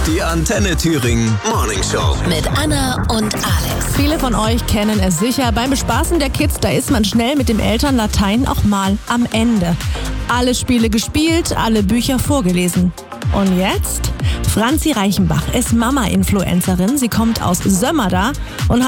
Die Antenne Thüringen Morning Show. Mit Anna und Alex. Viele von euch kennen es sicher. Beim Bespaßen der Kids, da ist man schnell mit dem Elternlatein auch mal am Ende. Alle Spiele gespielt, alle Bücher vorgelesen. Und jetzt? Franzi Reichenbach ist Mama-Influencerin. Sie kommt aus Sömmerda und